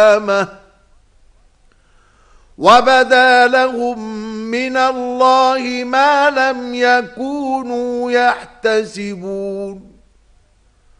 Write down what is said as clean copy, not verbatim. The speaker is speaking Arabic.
وبدا لهم من الله ما لم يكونوا يحتسبون